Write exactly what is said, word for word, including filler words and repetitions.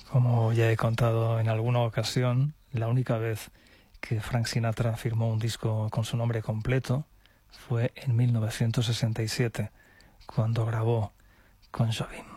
Como ya he contado en alguna ocasión, la única vez que Frank Sinatra firmó un disco con su nombre completo fue en mil novecientos sesenta y siete, cuando grabó con Jobim.